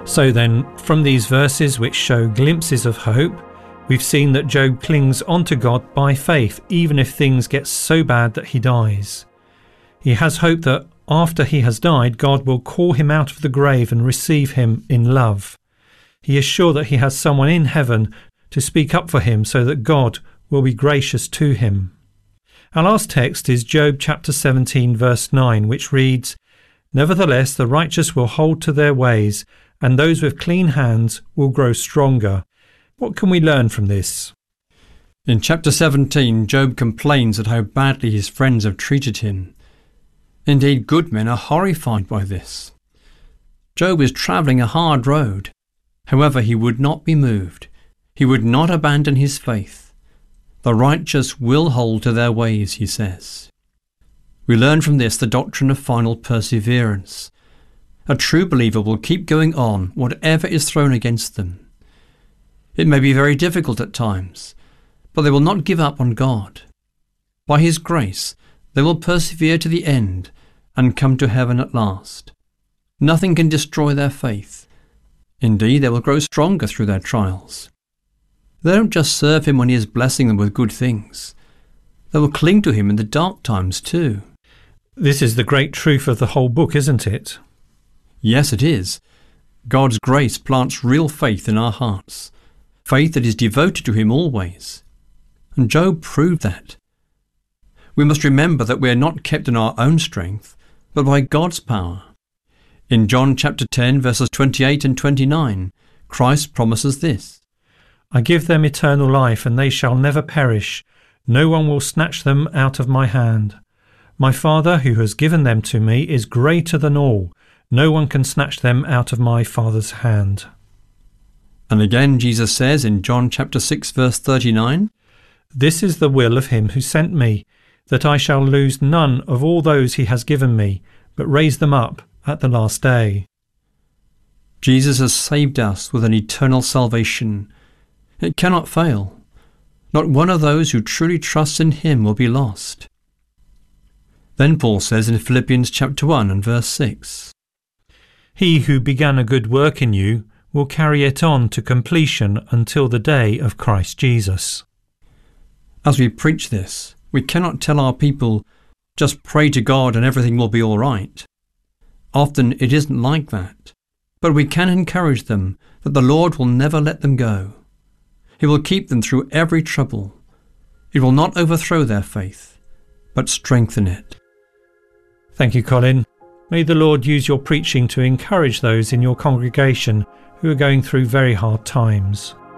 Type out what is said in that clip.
So then, from these verses which show glimpses of hope, we've seen that Job clings onto God by faith, even if things get so bad that he dies. He has hope that after he has died, God will call him out of the grave and receive him in love. He is sure that he has someone in heaven to speak up for him so that God will be gracious to him. Our last text is Job chapter 17 verse 9, which reads, "Nevertheless the righteous will hold to their ways, and those with clean hands will grow stronger." What can we learn from this? In chapter 17, Job complains at how badly his friends have treated him. Indeed, good men are horrified by this. Job is travelling a hard road. However, he would not be moved. He would not abandon his faith. The righteous will hold to their ways, he says. We learn from this the doctrine of final perseverance. A true believer will keep going on whatever is thrown against them. It may be very difficult at times, but they will not give up on God. By His grace, they will persevere to the end and come to heaven at last. Nothing can destroy their faith. Indeed, they will grow stronger through their trials. They don't just serve Him when He is blessing them with good things. They will cling to Him in the dark times too. This is the great truth of the whole book, isn't it? Yes, it is. God's grace plants real faith in our hearts, faith that is devoted to Him always. And Job proved that. We must remember that we are not kept in our own strength, but by God's power. In John chapter 10, verses 28 and 29, Christ promises this, "I give them eternal life, and they shall never perish. No one will snatch them out of my hand. My Father, who has given them to me, is greater than all. No one can snatch them out of my Father's hand." And again Jesus says in John chapter 6, verse 39, "This is the will of him who sent me, that I shall lose none of all those he has given me, but raise them up at the last day." Jesus has saved us with an eternal salvation. It cannot fail. Not one of those who truly trust in Him will be lost. Then Paul says in Philippians chapter 1 and verse 6, "He who began a good work in you will carry it on to completion until the day of Christ Jesus." As we preach this, we cannot tell our people, just pray to God and everything will be all right. Often it isn't like that, but we can encourage them that the Lord will never let them go. He will keep them through every trouble. It will not overthrow their faith, but strengthen it. Thank you, Colin. May the Lord use your preaching to encourage those in your congregation who are going through very hard times.